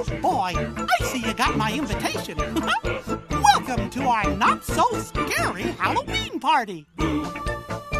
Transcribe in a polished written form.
Oh, boy, I see you got my invitation. Welcome to our not-so-scary Halloween party.